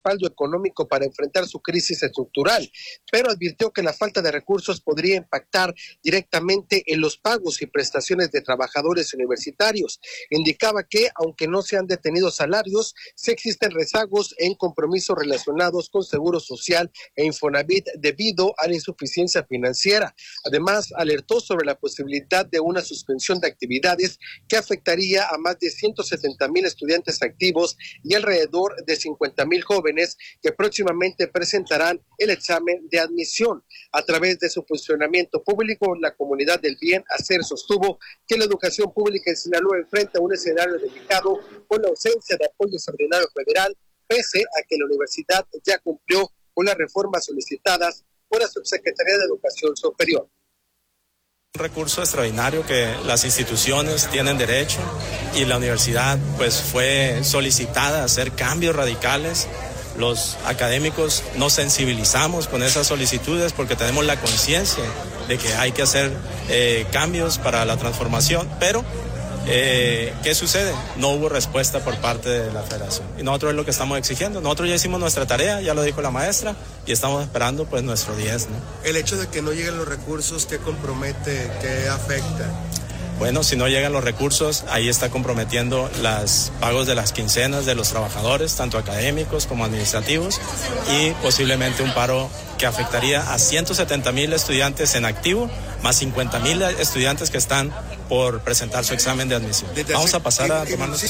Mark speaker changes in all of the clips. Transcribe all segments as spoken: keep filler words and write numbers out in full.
Speaker 1: respaldo económico para enfrentar su crisis estructural, pero advirtió que la falta de recursos podría impactar directamente en los pagos y prestaciones de trabajadores universitarios. Indicaba que, aunque no se han detenido salarios, sí existen rezagos en compromisos relacionados con Seguro Social e Infonavit debido a la insuficiencia financiera. Además, alertó sobre la posibilidad de una suspensión de actividades que afectaría a más de ciento setenta mil estudiantes activos y alrededor de cincuenta mil jóvenes que próximamente presentarán el examen de admisión. A través de su funcionamiento público, la Comunidad del Bien Hacer sostuvo que la educación pública en Sinaloa enfrenta un escenario delicado con la ausencia de apoyo extraordinario federal, pese a que la universidad ya cumplió con las reformas solicitadas por la Subsecretaría de Educación Superior.
Speaker 2: Un recurso extraordinario que las instituciones tienen derecho y la universidad pues fue solicitada a hacer cambios radicales. Los académicos nos sensibilizamos con esas solicitudes porque tenemos la conciencia de que hay que hacer eh, cambios para la transformación, pero eh, ¿qué sucede? No hubo respuesta por parte de la federación y nosotros es lo que estamos exigiendo. Nosotros ya hicimos nuestra tarea, ya lo dijo la maestra, y estamos esperando pues nuestro diez, ¿no?
Speaker 3: El hecho de que no lleguen los recursos, ¿qué compromete, qué afecta?
Speaker 2: Bueno, si no llegan los recursos, ahí está comprometiendo los pagos de las quincenas de los trabajadores, tanto académicos como administrativos, y posiblemente un paro que afectaría a ciento setenta mil estudiantes en activo, más cincuenta mil estudiantes que están por presentar su examen de admisión. Vamos a pasar a tomarnos...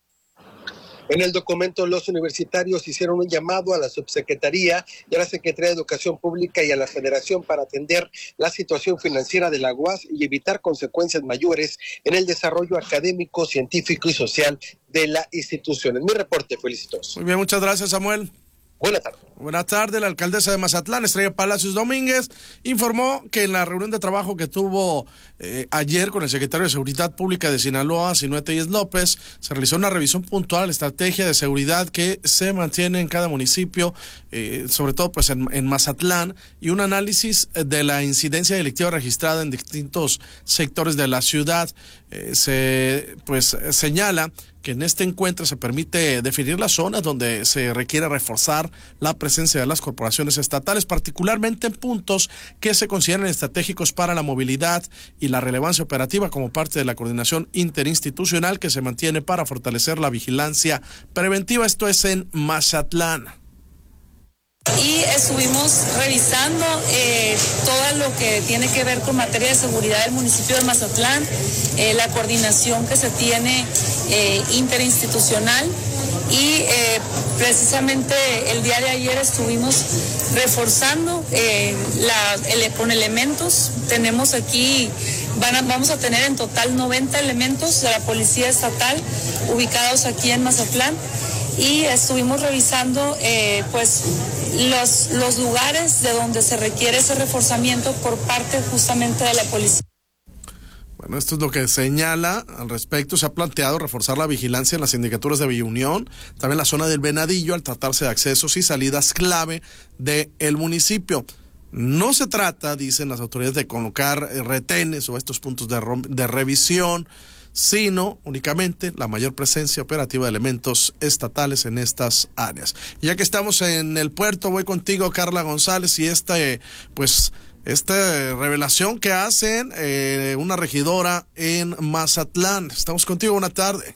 Speaker 1: En el documento, los universitarios hicieron un llamado a la Subsecretaría y a la Secretaría de Educación Pública y a la Federación para atender la situación financiera de la U A S y evitar consecuencias mayores en el desarrollo académico, científico y social de la institución. Es mi reporte, felicitos.
Speaker 4: Muy bien, muchas gracias, Samuel.
Speaker 1: Buenas tardes.
Speaker 4: Buenas tardes. La alcaldesa de Mazatlán, Estrella Palacios Domínguez, informó que en la reunión de trabajo que tuvo eh, ayer con el secretario de Seguridad Pública de Sinaloa, Sinué Tellez López, se realizó una revisión puntual a la estrategia de seguridad que se mantiene en cada municipio, eh, sobre todo pues en, en Mazatlán, y un análisis de la incidencia delictiva registrada en distintos sectores de la ciudad. Eh, se pues señala que en este encuentro se permite definir las zonas donde se requiere reforzar la presencia de las corporaciones estatales, particularmente en puntos que se consideran estratégicos para la movilidad y la relevancia operativa como parte de la coordinación interinstitucional que se mantiene para fortalecer la vigilancia preventiva. Esto es en Mazatlán.
Speaker 5: Y estuvimos revisando eh, todo lo que tiene que ver con materia de seguridad del municipio de Mazatlán, eh, la coordinación que se tiene eh, interinstitucional y eh, precisamente el día de ayer estuvimos reforzando eh, la, el, con elementos. Tenemos aquí, van a, vamos a tener en total noventa elementos de la Policía Estatal ubicados aquí en Mazatlán. Y estuvimos revisando eh, pues los, los lugares de donde se requiere ese reforzamiento por parte justamente de la policía.
Speaker 4: Bueno, esto es lo que señala al respecto. Se ha planteado reforzar la vigilancia en las sindicaturas de Villa Unión, también la zona del Venadillo, al tratarse de accesos y salidas clave del municipio. No se trata, dicen las autoridades, de colocar retenes o estos puntos de, de revisión, sino únicamente la mayor presencia operativa de elementos estatales en estas áreas. Ya que estamos en el puerto, voy contigo, Carla González, y esta, pues, esta revelación que hacen eh, una regidora en Mazatlán. Estamos contigo, buena tarde.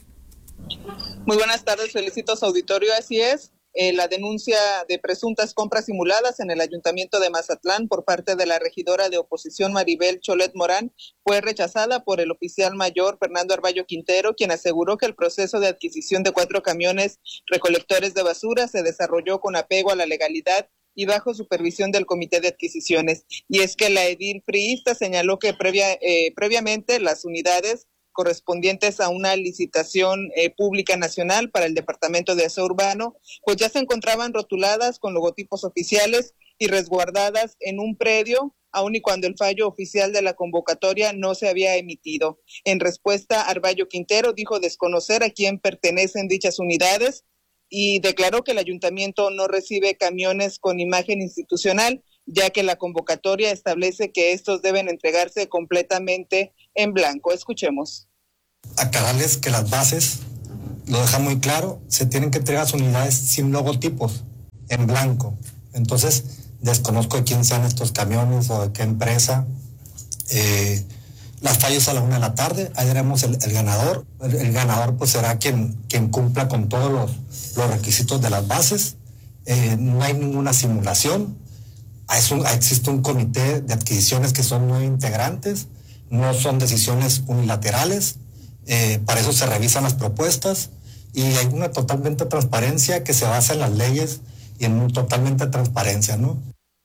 Speaker 6: Muy buenas tardes, felicito a su auditorio, así es. Eh, la denuncia de presuntas compras simuladas en el Ayuntamiento de Mazatlán por parte de la regidora de oposición Maribel Cholet Morán fue rechazada por el oficial mayor Fernando Arballo Quintero, quien aseguró que el proceso de adquisición de cuatro camiones recolectores de basura se desarrolló con apego a la legalidad y bajo supervisión del Comité de Adquisiciones. Y es que la edil priista señaló que previa, eh, previamente las unidades correspondientes a una licitación eh, pública nacional para el Departamento de Aseo Urbano, pues ya se encontraban rotuladas con logotipos oficiales y resguardadas en un predio, aun y cuando el fallo oficial de la convocatoria no se había emitido. En respuesta, Arballo Quintero dijo desconocer a quién pertenecen dichas unidades y declaró que el ayuntamiento no recibe camiones con imagen institucional, ya que la convocatoria establece que estos deben entregarse completamente en blanco. Escuchemos.
Speaker 7: Aclararles que las bases, lo deja muy claro, se tienen que entregar las unidades sin logotipos. en blanco. Entonces, desconozco de quién sean estos camiones o de qué empresa. Eh, las fallos a la una de la tarde, ahí veremos el, el ganador. El, el ganador pues será quien, quien cumpla con todos los, los requisitos de las bases. Eh, no hay ninguna simulación. Es un, existe un comité de adquisiciones que son nueve integrantes, no son decisiones unilaterales. Eh, para eso se revisan las propuestas y hay una totalmente transparencia que se basa en las leyes y en un totalmente transparencia, ¿no?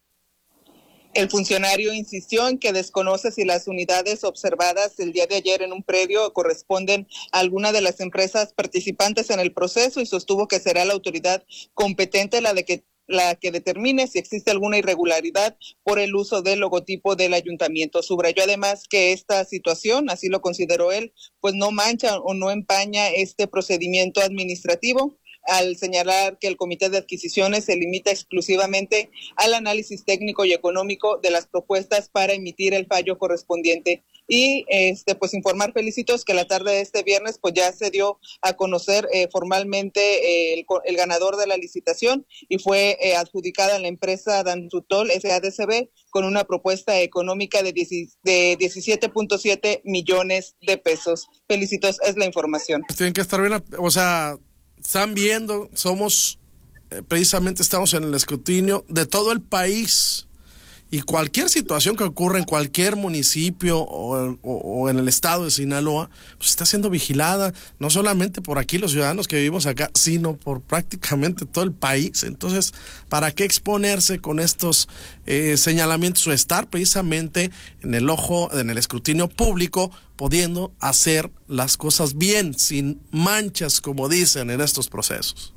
Speaker 6: El funcionario insistió en que desconoce si las unidades observadas el día de ayer en un predio corresponden a alguna de las empresas participantes en el proceso y sostuvo que será la autoridad competente la de que la que determine si existe alguna irregularidad por el uso del logotipo del ayuntamiento. Subrayó además que esta situación, así lo consideró él, pues no mancha o no empaña este procedimiento administrativo, al señalar que el Comité de Adquisiciones se limita exclusivamente al análisis técnico y económico de las propuestas para emitir el fallo correspondiente. Y este pues informar, Felicitos, que la tarde de este viernes pues ya se dio a conocer eh, formalmente eh, el, el ganador de la licitación y fue eh, adjudicada a la empresa Danzutol S A D C B con una propuesta económica de, de diecisiete punto siete millones de pesos. Felicitos, es la información.
Speaker 4: Tienen que estar bien, o sea, están viendo, somos, eh, precisamente estamos en el escrutinio de todo el país. Y cualquier situación que ocurra en cualquier municipio o, o, o en el estado de Sinaloa, pues está siendo vigilada, no solamente por aquí los ciudadanos que vivimos acá, sino por prácticamente todo el país. Entonces, ¿para qué exponerse con estos eh, señalamientos o estar precisamente en el ojo, en el escrutinio público, pudiendo hacer las cosas bien, sin manchas, como dicen en estos procesos?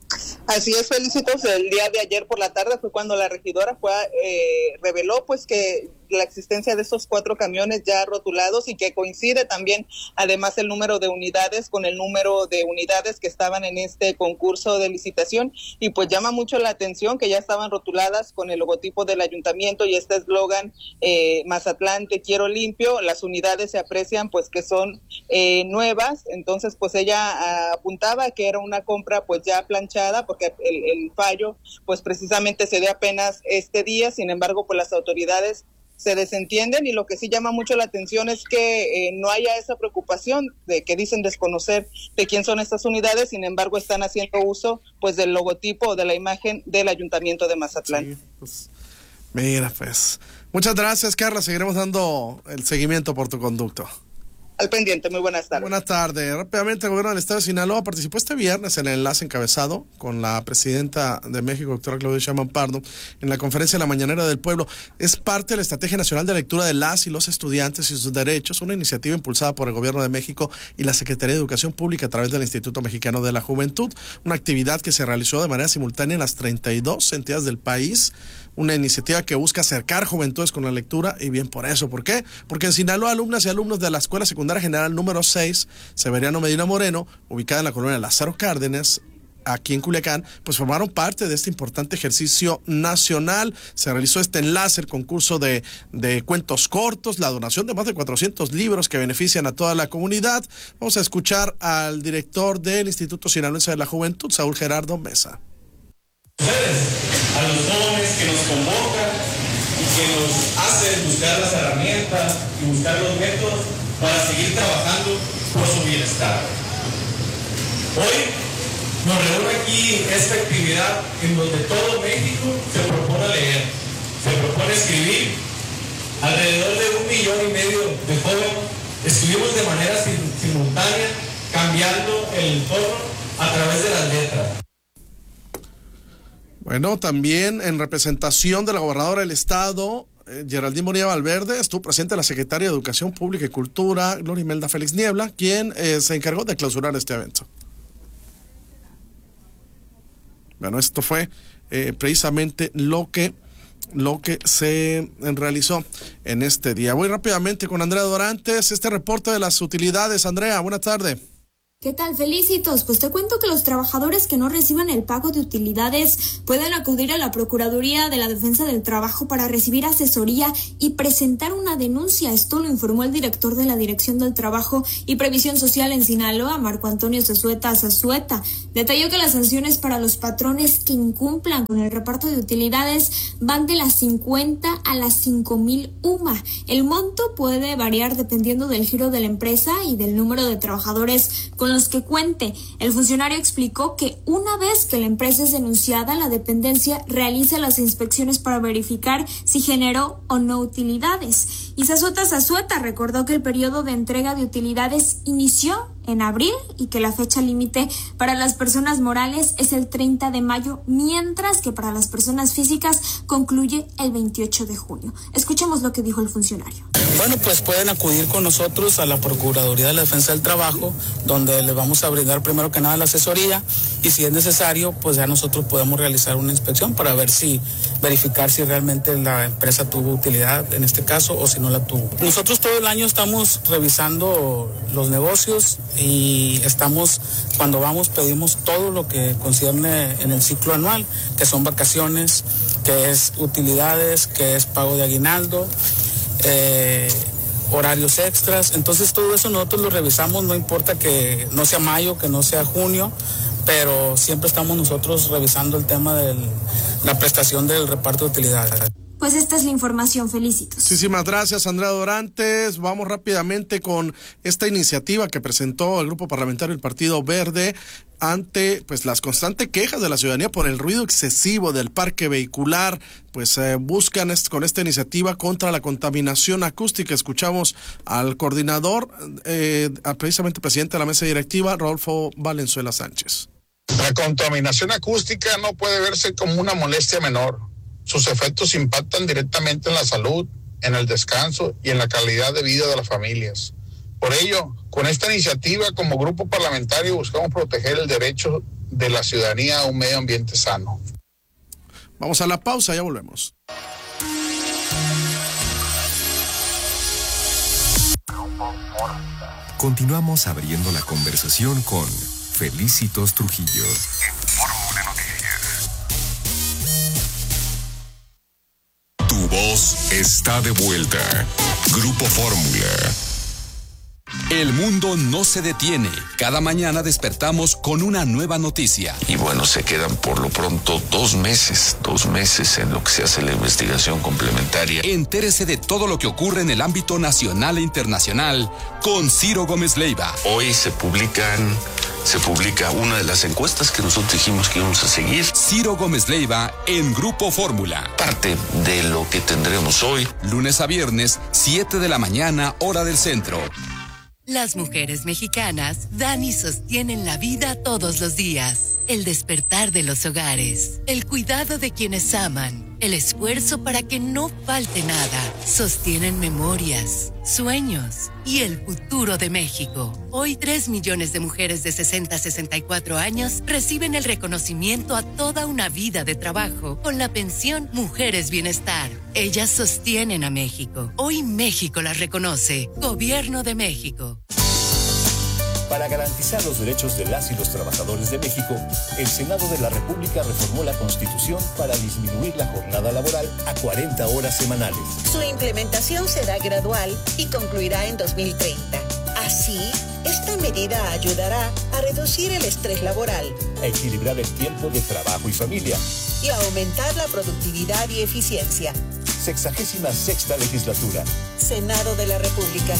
Speaker 6: Así es, Felicitos. El día de ayer por la tarde fue cuando la regidora fue, eh, reveló pues que la existencia de estos cuatro camiones ya rotulados y que coincide también además el número de unidades con el número de unidades que estaban en este concurso de licitación y pues llama mucho la atención que ya estaban rotuladas con el logotipo del ayuntamiento y este eslogan eh, Mazatlán te quiero limpio. Las unidades se aprecian pues que son eh, nuevas, entonces pues ella ah, apuntaba que era una compra pues ya planchada porque el, el fallo pues precisamente se dio apenas este día. Sin embargo pues las autoridades se desentienden y lo que sí llama mucho la atención es que eh, no haya esa preocupación de que dicen desconocer de quién son estas unidades, sin embargo están haciendo uso pues del logotipo o de la imagen del Ayuntamiento de Mazatlán.
Speaker 4: Sí, pues, mira pues, muchas gracias, Carla, seguiremos dando el seguimiento por tu conducto.
Speaker 6: Al pendiente, muy buenas tardes.
Speaker 4: Buenas tardes. Rápidamente, el gobierno del estado de Sinaloa participó este viernes en el enlace encabezado con la presidenta de México, doctora Claudia Sheinbaum Pardo, en la conferencia de la Mañanera del Pueblo. Es parte de la Estrategia Nacional de Lectura de las y los Estudiantes y sus Derechos, una iniciativa impulsada por el gobierno de México y la Secretaría de Educación Pública a través del Instituto Mexicano de la Juventud, una actividad que se realizó de manera simultánea en las treinta y dos entidades del país, una iniciativa que busca acercar juventudes con la lectura y bien por eso. ¿Por qué? Porque en Sinaloa, alumnas y alumnos de la Escuela Secundaria General número seis, Severiano Medina Moreno, ubicada en la colonia Lázaro Cárdenas, aquí en Culiacán, pues formaron parte de este importante ejercicio nacional. Se realizó este enlace, el concurso de, de cuentos cortos, la donación de más de cuatrocientos libros que benefician a toda la comunidad. Vamos a escuchar al director del Instituto Sinaloense de la Juventud, Saúl Gerardo Mesa.
Speaker 8: Ustedes, a los jóvenes que nos convocan y que nos hacen buscar las herramientas y buscar los métodos para seguir trabajando por su bienestar. Hoy nos reúne aquí esta actividad en donde todo México se propone leer, se propone escribir. Alrededor de un millón y medio de jóvenes escribimos de manera simultánea, cambiando el entorno a través de las letras.
Speaker 4: Bueno, también en representación de la gobernadora del estado, eh, Geraldine Bonilla Valverde, estuvo presente la secretaria de Educación Pública y Cultura, Gloria Imelda Félix Niebla, quien eh, se encargó de clausurar este evento. Bueno, esto fue eh, precisamente lo que, lo que se realizó en este día. Voy rápidamente con Andrea Dorantes, este reporte de las utilidades. Andrea, buenas tardes.
Speaker 9: ¿Qué tal, Felicitos? Pues te cuento que los trabajadores que no reciban el pago de utilidades pueden acudir a la Procuraduría de la Defensa del Trabajo para recibir asesoría y presentar una denuncia. Esto lo informó el director de la Dirección del Trabajo y Previsión Social en Sinaloa, Marco Antonio Zazueta Zazueta. Detalló que las sanciones para los patrones que incumplan con el reparto de utilidades van de las cincuenta a las cinco mil U M A. El monto puede variar dependiendo del giro de la empresa y del número de trabajadores con los que cuente. El funcionario explicó que una vez que la empresa es denunciada, la dependencia realiza las inspecciones para verificar si generó o no utilidades. Y Zazueta Zazueta recordó que el periodo de entrega de utilidades inició en abril y que la fecha límite para las personas morales es el treinta de mayo, mientras que para las personas físicas concluye el veintiocho de junio. Escuchemos lo que dijo el funcionario.
Speaker 10: Bueno, pues pueden acudir con nosotros a la Procuraduría de la Defensa del Trabajo, donde les vamos a brindar primero que nada la asesoría y si es necesario, pues ya nosotros podemos realizar una inspección para ver si, verificar si realmente la empresa tuvo utilidad en este caso o si no la tuvo. Nosotros todo el año estamos revisando los negocios y estamos, cuando vamos pedimos todo lo que concierne en el ciclo anual, que son vacaciones, que es utilidades, que es pago de aguinaldo, eh, horarios extras. Entonces todo eso nosotros lo revisamos, no importa que no sea mayo, que no sea junio, pero siempre estamos nosotros revisando el tema de la prestación del reparto de utilidades.
Speaker 9: Pues esta es la información, Felicitos.
Speaker 4: Muchísimas gracias, Andrea Dorantes. Vamos rápidamente con esta iniciativa que presentó el Grupo Parlamentario del Partido Verde ante pues las constantes quejas de la ciudadanía por el ruido excesivo del parque vehicular. Pues eh, buscan est- con esta iniciativa contra la contaminación acústica. Escuchamos al coordinador, eh, precisamente presidente de la mesa directiva, Rodolfo Valenzuela Sánchez.
Speaker 11: La contaminación acústica no puede verse como una molestia menor. Sus efectos impactan directamente en la salud, en el descanso y en la calidad de vida de las familias. Por ello, con esta iniciativa como grupo parlamentario buscamos proteger el derecho de la ciudadanía a un medio ambiente sano.
Speaker 4: Vamos a la pausa, ya volvemos.
Speaker 12: Continuamos abriendo la conversación con Felicitos Trujillo. Fórmula Noticias. Tu voz está de vuelta. Grupo Fórmula.
Speaker 13: El mundo no se detiene. Cada mañana despertamos con una nueva noticia.
Speaker 14: Y bueno, se quedan por lo pronto dos meses, dos meses en lo que se hace la investigación complementaria.
Speaker 13: Entérese de todo lo que ocurre en el ámbito nacional e internacional con Ciro Gómez Leiva.
Speaker 14: Hoy se publican, se publica una de las encuestas que nosotros dijimos que íbamos a seguir.
Speaker 13: Ciro Gómez Leiva en Grupo Fórmula.
Speaker 14: Parte de lo que tendremos hoy.
Speaker 13: Lunes a viernes, siete de la mañana, hora del centro.
Speaker 15: Las mujeres mexicanas dan y sostienen la vida todos los días. El despertar de los hogares, el cuidado de quienes aman, el esfuerzo para que no falte nada. Sostienen memorias, sueños y el futuro de México. Hoy tres millones de mujeres de sesenta a sesenta y cuatro años reciben el reconocimiento a toda una vida de trabajo con la pensión Mujeres Bienestar. Ellas sostienen a México. Hoy México las reconoce. Gobierno de México.
Speaker 16: Para garantizar los derechos de las y los trabajadores de México, el Senado de la República reformó la Constitución para disminuir la jornada laboral a cuarenta horas semanales.
Speaker 17: Su implementación será gradual y concluirá en dos mil treinta. Así, esta medida ayudará a reducir el estrés laboral,
Speaker 16: a equilibrar el tiempo de trabajo y familia
Speaker 17: y a aumentar la productividad y eficiencia.
Speaker 16: Sexagésima sexta legislatura.
Speaker 17: Senado de la República.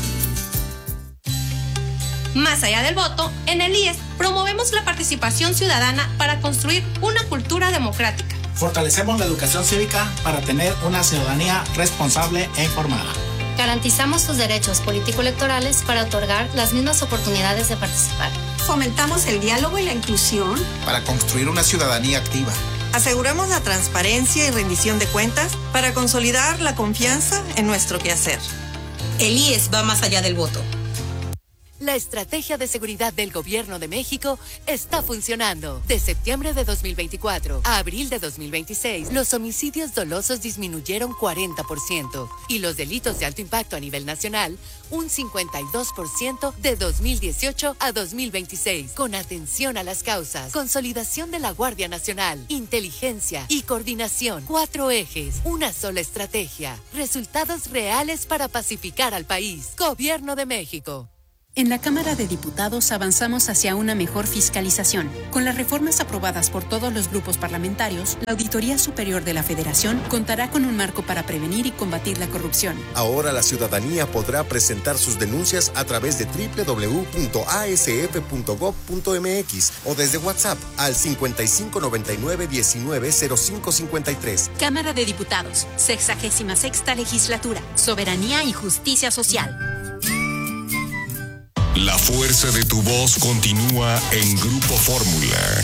Speaker 18: Más allá del voto, en el I E S promovemos la participación ciudadana para construir una cultura democrática.
Speaker 19: Fortalecemos la educación cívica para tener una ciudadanía responsable e informada.
Speaker 20: Garantizamos sus derechos político-electorales para otorgar las mismas oportunidades de participar.
Speaker 21: Fomentamos el diálogo y la inclusión
Speaker 22: para construir una ciudadanía activa.
Speaker 23: Aseguramos la transparencia y rendición de cuentas para consolidar la confianza en nuestro quehacer.
Speaker 18: El I E S va más allá del voto.
Speaker 15: La estrategia de seguridad del Gobierno de México está funcionando. De septiembre de dos mil veinticuatro a abril de dos mil veintiséis, los homicidios dolosos disminuyeron cuarenta por ciento y los delitos de alto impacto a nivel nacional un cincuenta y dos por ciento de dos mil dieciocho a dos mil veintiséis. Con atención a las causas, consolidación de la Guardia Nacional, inteligencia y coordinación. Cuatro ejes, una sola estrategia. Resultados reales para pacificar al país. Gobierno de México.
Speaker 1: En la Cámara de Diputados avanzamos hacia una mejor fiscalización. Con las reformas aprobadas por todos los grupos parlamentarios, la Auditoría Superior de la Federación contará con un marco para prevenir y combatir la corrupción.
Speaker 2: Ahora la ciudadanía podrá presentar sus denuncias a través de doble u doble u doble u punto a s f punto gob punto m x o desde WhatsApp al cincuenta y cinco noventa y nueve diecinueve cero cinco cincuenta y tres.
Speaker 1: Cámara de Diputados, sexagésima sexta legislatura, soberanía y justicia social.
Speaker 12: La fuerza de tu voz continúa en Grupo Fórmula.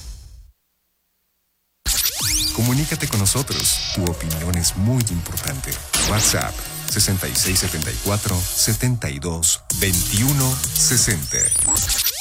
Speaker 12: Comunícate con nosotros. Tu opinión es muy importante. WhatsApp sesenta y seis setenta y cuatro setenta y dos veintiuno sesenta.